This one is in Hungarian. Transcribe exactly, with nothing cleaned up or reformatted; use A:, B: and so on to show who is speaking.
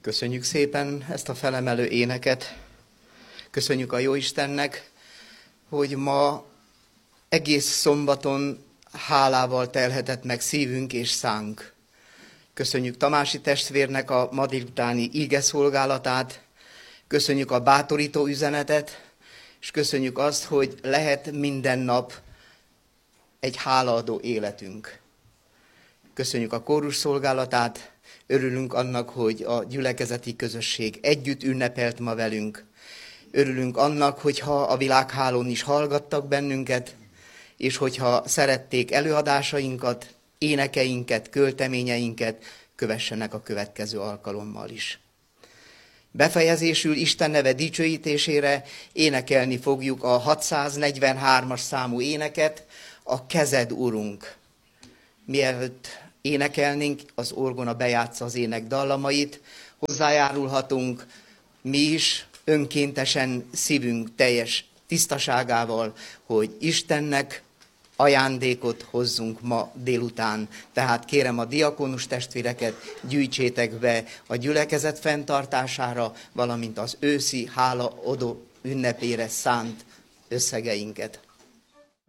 A: Köszönjük szépen ezt a felemelő éneket. Köszönjük a Jóistennek, hogy ma egész szombaton hálával telhetett meg szívünk és szánk. Köszönjük Tamási testvérnek a ma délutáni íge szolgálatát, köszönjük a bátorító üzenetet, és köszönjük azt, hogy lehet minden nap egy hálaadó életünk. Köszönjük a kórus szolgálatát, örülünk annak, hogy a gyülekezeti közösség együtt ünnepelt ma velünk. Örülünk annak, hogyha a világhálón is hallgattak bennünket, és hogyha szerették előadásainkat, énekeinket, költeményeinket, kövessenek a következő alkalommal is. Befejezésül Isten neve dicsőítésére énekelni fogjuk a hatszáznegyvenhármas számú éneket, a Kezed, Urunk. Mielőtt énekelnénk, az orgona bejátsza az ének dallamait, hozzájárulhatunk mi is önkéntesen szívünk teljes tisztaságával, hogy Istennek ajándékot hozzunk ma délután. Tehát kérem a diakonus testvéreket, gyűjtsétek be a gyülekezet fenntartására, valamint az őszi hálaadó ünnepére szánt összegeinket.